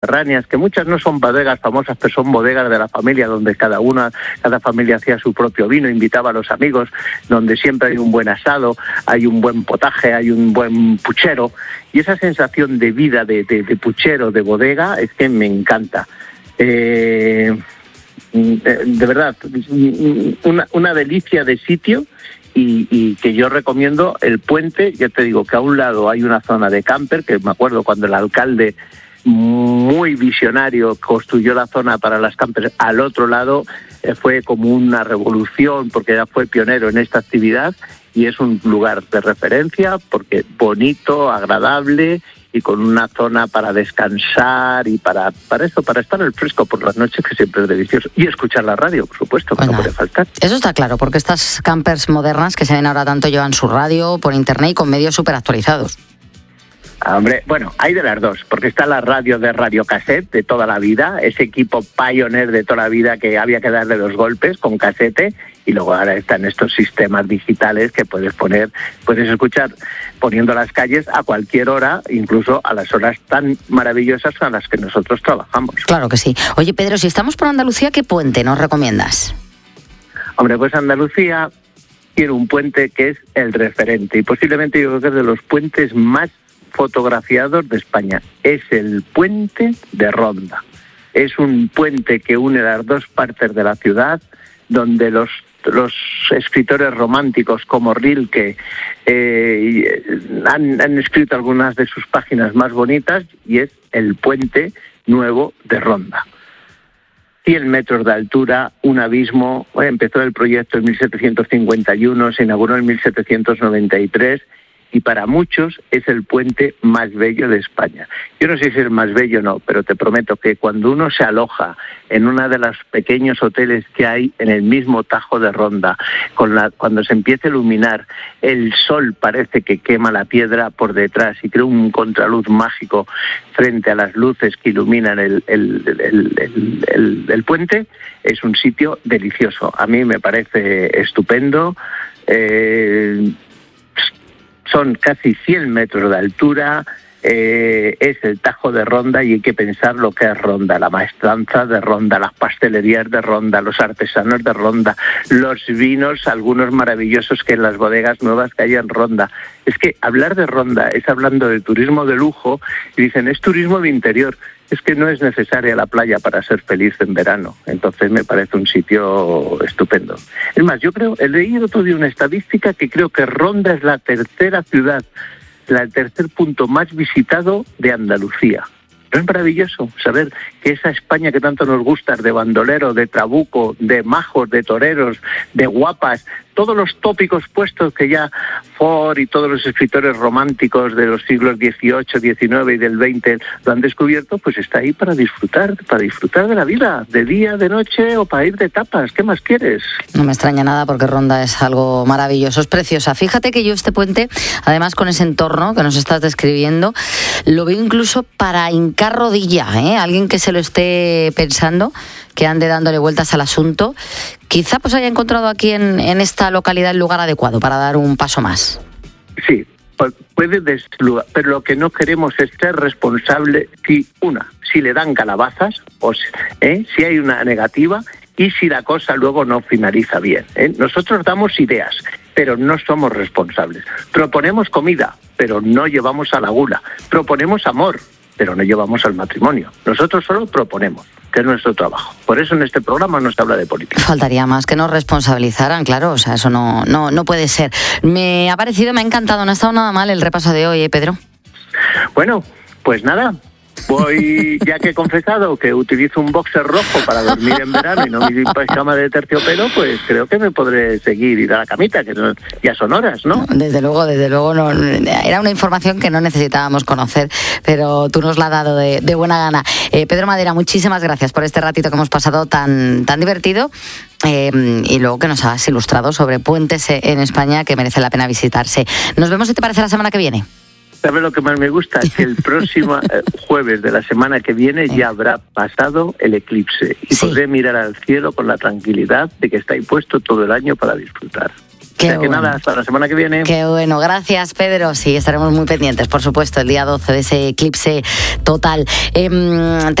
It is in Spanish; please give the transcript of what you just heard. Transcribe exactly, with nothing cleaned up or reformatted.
mediterráneas, que muchas no son bodegas famosas, pero son bodegas de la familia, donde cada una, cada familia hacía su propio vino, invitaba a los amigos, donde siempre hay un buen asado, hay un buen potaje, hay un buen puchero, y esa sensación de vida, de, de, de puchero, de bodega, es que me encanta. Eh, de verdad, una, una delicia de sitio. Y, y que yo recomiendo el puente. Ya te digo que a un lado hay una zona de camper, que me acuerdo cuando el alcalde, muy visionario, construyó la zona para las campers. Al otro lado eh, fue como una revolución, porque ya fue pionero en esta actividad, y es un lugar de referencia porque bonito, agradable, y con una zona para descansar y para para eso, para estar al fresco por las noches, que siempre es delicioso. Y escuchar la radio, por supuesto, que bueno, no puede faltar. Eso está claro, porque estas campers modernas que se ven ahora tanto llevan su radio por internet y con medios súper actualizados. Hombre, bueno, hay de las dos, porque está la radio de radiocassette de toda la vida, ese equipo pioneer de toda la vida que había que darle dos golpes con casete, y luego ahora están estos sistemas digitales que puedes poner, puedes escuchar poniendo las calles a cualquier hora, incluso a las horas tan maravillosas a las que nosotros trabajamos. Claro que sí. Oye, Pedro, si estamos por Andalucía, ¿qué puente nos recomiendas? Hombre, pues Andalucía tiene un puente que es el referente, y posiblemente yo creo que es de los puentes más fotografiados de España. Es el puente de Ronda. Es un puente que une las dos partes de la ciudad, donde los los escritores románticos como Rilke eh, han, han escrito algunas de sus páginas más bonitas, y es el puente nuevo de Ronda. cien metros de altura, un abismo. Bueno, empezó el proyecto en mil setecientos cincuenta y uno, se inauguró en mil setecientos noventa y tres, y para muchos es el puente más bello de España. Yo no sé si es el más bello o no, pero te prometo que cuando uno se aloja en uno de los pequeños hoteles que hay en el mismo Tajo de Ronda, con la, cuando se empieza a iluminar, el sol parece que quema la piedra por detrás y crea un contraluz mágico frente a las luces que iluminan el, el, el, el, el, el puente, es un sitio delicioso. A mí me parece estupendo. Eh, Son casi cien metros de altura, eh, es el Tajo de Ronda, y hay que pensar lo que es Ronda, la maestranza de Ronda, las pastelerías de Ronda, los artesanos de Ronda, los vinos, algunos maravillosos que en las bodegas nuevas que hay en Ronda. Es que hablar de Ronda es hablando de turismo de lujo, y dicen, es turismo de interior. Es que no es necesaria la playa para ser feliz en verano. Entonces me parece un sitio estupendo. Es más, yo creo, he leído todavía una estadística que creo que Ronda es la tercera ciudad, el tercer punto más visitado de Andalucía. ¿No es maravilloso saber que esa España que tanto nos gusta, de bandolero, de trabuco, de majos, de toreros, de guapas, todos los tópicos puestos que ya Ford y todos los escritores románticos de los siglos dieciocho, diecinueve y del veinte lo han descubierto, pues está ahí para disfrutar, para disfrutar de la vida, de día, de noche, o para ir de tapas? ¿Qué más quieres? No me extraña nada, porque Ronda es algo maravilloso, es preciosa. Fíjate que yo este puente, además con ese entorno que nos estás describiendo, lo veo incluso para hincar rodilla, ¿eh? Alguien que se lo esté pensando, que ande dándole vueltas al asunto, quizá pues haya encontrado aquí en, en esta localidad el lugar adecuado para dar un paso más. Sí, puede deslugar, pero lo que no queremos es ser responsable si, una, si le dan calabazas, o si, ¿eh? si hay una negativa, y si la cosa luego no finaliza bien, ¿eh? Nosotros damos ideas, pero no somos responsables. Proponemos comida, pero no llevamos a la gula. Proponemos amor, pero no llevamos al matrimonio. Nosotros solo proponemos, que es nuestro trabajo. Por eso en este programa no se habla de política. Faltaría más que nos responsabilizaran, claro, o sea, eso no, no, no puede ser. Me ha parecido, me ha encantado, no ha estado nada mal el repaso de hoy, ¿eh, Pedro? Bueno, pues nada, voy, ya que he confesado que utilizo un boxer rojo para dormir en verano y no mi pijama de terciopelo, pues creo que me podré seguir ir a la camita, que no, ya son horas, ¿no? Desde luego, desde luego, no, era una información que no necesitábamos conocer, pero tú nos la has dado de, de buena gana. Eh, Pedro Madera, muchísimas gracias por este ratito que hemos pasado tan, tan divertido, eh, y luego que nos has ilustrado sobre puentes en España que merece la pena visitarse. Nos vemos, si te parece, la semana que viene. ¿Sabes lo que más me gusta? Que el próximo jueves de la semana que viene ya habrá pasado el eclipse y sí, podré mirar al cielo con la tranquilidad de que está ahí puesto todo el año para disfrutar. Qué o sea que bueno. Nada, hasta la semana que viene. Qué bueno, gracias Pedro. Sí, estaremos muy pendientes, por supuesto, el día doce de ese eclipse total. Eh,